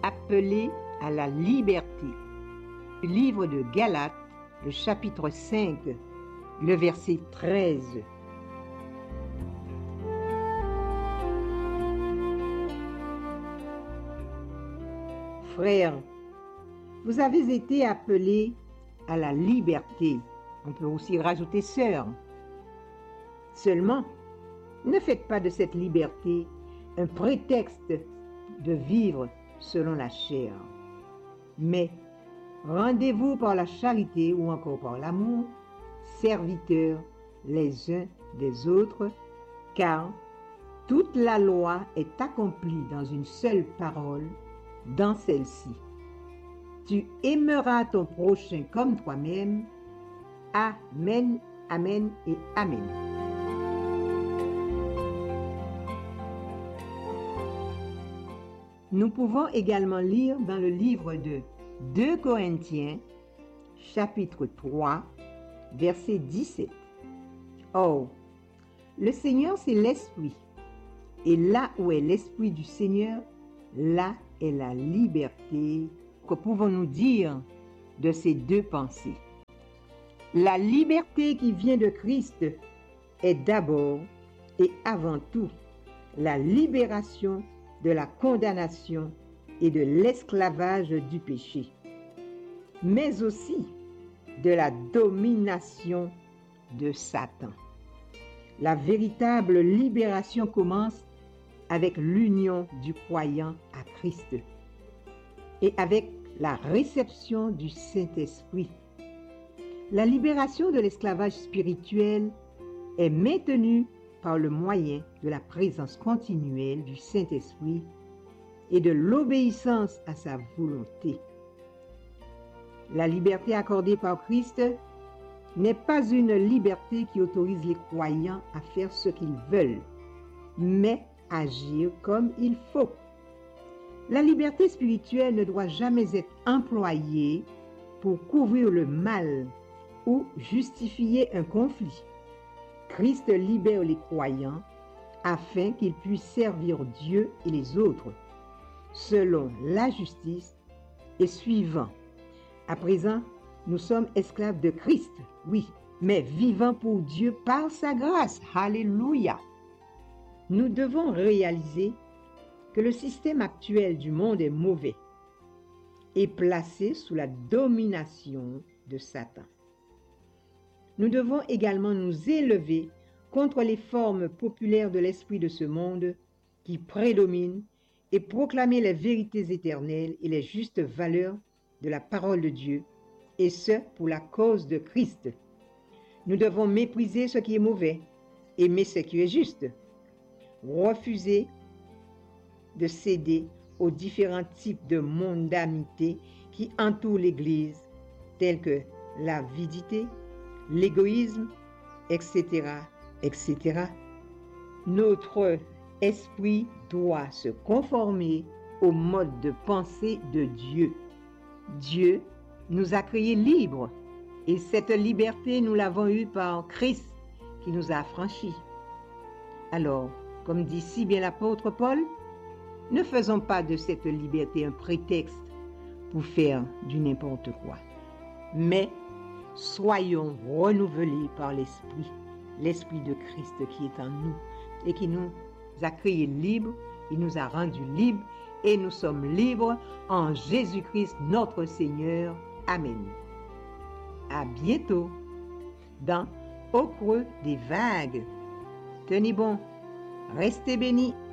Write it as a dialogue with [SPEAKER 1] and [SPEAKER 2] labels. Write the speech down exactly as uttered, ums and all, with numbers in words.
[SPEAKER 1] appelés à la liberté. Le livre de Galates, le chapitre cinq, le verset treize. Frères, vous avez été appelés à la liberté. On peut aussi rajouter sœurs. Seulement, ne faites pas de cette liberté un prétexte de vivre selon la chair. Mais rendez-vous par la charité ou encore par l'amour, serviteurs les uns des autres, car toute la loi est accomplie dans une seule parole, dans celle-ci. Tu aimeras ton prochain comme toi-même. Amen, amen et amen. Nous pouvons également lire dans le livre de deux Corinthiens, chapitre trois, verset dix-sept. Oh, le Seigneur, c'est l'Esprit, et là où est l'Esprit du Seigneur, là est la liberté. Que pouvons-nous dire de ces deux pensées? La liberté qui vient de Christ est d'abord et avant tout la libération de la condamnation et de l'esclavage du péché, mais aussi de la domination de Satan. La véritable libération commence avec l'union du croyant à Christ et avec la réception du Saint-Esprit. La libération de l'esclavage spirituel est maintenue par le moyen de la présence continuelle du Saint-Esprit et de l'obéissance à sa volonté. La liberté accordée par Christ n'est pas une liberté qui autorise les croyants à faire ce qu'ils veulent, mais agir comme il faut. La liberté spirituelle ne doit jamais être employée pour couvrir le mal ou justifier un conflit. Christ libère les croyants afin qu'ils puissent servir Dieu et les autres, selon la justice et suivant. À présent, nous sommes esclaves de Christ, oui, mais vivant pour Dieu par sa grâce. Alléluia! Nous devons réaliser que le système actuel du monde est mauvais et placé sous la domination de Satan. Nous devons également nous élever contre les formes populaires de l'esprit de ce monde qui prédominent et proclamer les vérités éternelles et les justes valeurs de la parole de Dieu, et ce pour la cause de Christ. Nous devons mépriser ce qui est mauvais, aimer ce qui est juste, refuser de céder aux différents types de mondanité qui entourent l'Église, tels que l'avidité, l'égoïsme, et cetera, et cetera. Notre esprit doit se conformer au mode de pensée de Dieu. Dieu nous a créés libres et cette liberté, nous l'avons eue par Christ qui nous a affranchis. Alors, comme dit si bien l'apôtre Paul, ne faisons pas de cette liberté un prétexte pour faire du n'importe quoi, mais soyons renouvelés par l'Esprit, l'Esprit de Christ qui est en nous et qui nous a créés libres, il nous a rendus libres et nous sommes libres en Jésus-Christ notre Seigneur. Amen. À bientôt dans Au creux des vagues. Tenez bon, restez bénis.